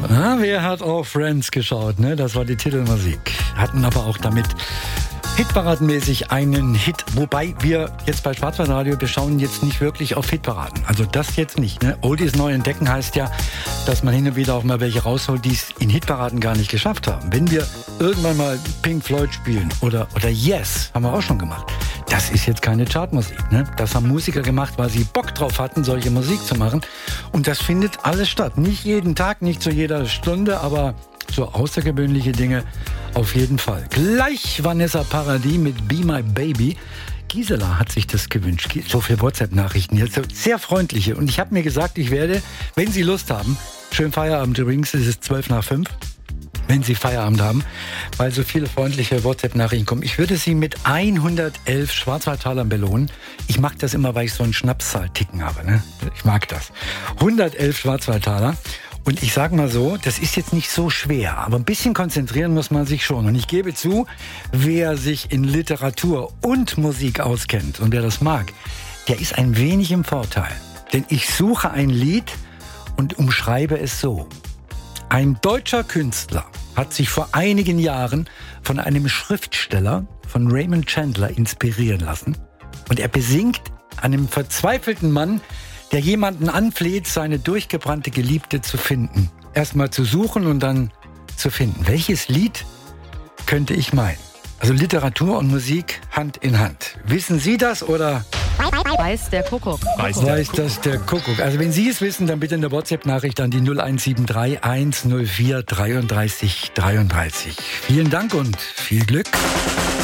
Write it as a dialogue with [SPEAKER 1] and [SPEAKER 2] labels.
[SPEAKER 1] Na, wer hat auf Friends geschaut, ne? Das war die Titelmusik. Hatten aber auch damit hitparadenmäßig einen Hit. Wobei wir jetzt bei Schwarzwaldradio, wir schauen jetzt nicht wirklich auf Hitparaden. Also das jetzt nicht, ne? Oldies neu entdecken heißt ja, dass man hin und wieder auch mal welche rausholt, die es in Hitparaden gar nicht geschafft haben. Wenn wir irgendwann mal Pink Floyd spielen oder Yes, haben wir auch schon gemacht. Das ist jetzt keine Chartmusik, ne? Das haben Musiker gemacht, weil sie Bock drauf hatten, solche Musik zu machen. Und das findet alles statt. Nicht jeden Tag, nicht zu jeder Stunde, aber so außergewöhnliche Dinge auf jeden Fall. Gleich Vanessa Paradis mit Be My Baby. Gisela hat sich das gewünscht. So viele WhatsApp-Nachrichten jetzt, sehr freundliche. Und ich habe mir gesagt, ich werde, wenn Sie Lust haben, schönen Feierabend übrigens, es ist 5:12, wenn Sie Feierabend haben, weil so viele freundliche WhatsApp-Nachrichten kommen. Ich würde Sie mit 111 Schwarzwaldtalern belohnen. Ich mag das immer, weil ich so einen Schnapszahl-Ticken habe, ne? Ich mag das. 111 Schwarzwaldtaler. Und ich sage mal so, das ist jetzt nicht so schwer, aber ein bisschen konzentrieren muss man sich schon. Und ich gebe zu, wer sich in Literatur und Musik auskennt und wer das mag, der ist ein wenig im Vorteil. Denn ich suche ein Lied und umschreibe es so. Ein deutscher Künstler hat sich vor einigen Jahren von einem Schriftsteller, von Raymond Chandler, inspirieren lassen. Und er besingt einem verzweifelten Mann, der jemanden anfleht, seine durchgebrannte Geliebte zu finden. Erstmal zu suchen und dann zu finden. Welches Lied könnte ich meinen? Also Literatur und Musik Hand in Hand. Wissen Sie das oder?
[SPEAKER 2] Weiß der Kuckuck.
[SPEAKER 1] Weiß das der Kuckuck. Also wenn Sie es wissen, dann bitte in der WhatsApp-Nachricht an die 0173 104 33 33. Vielen Dank und viel Glück.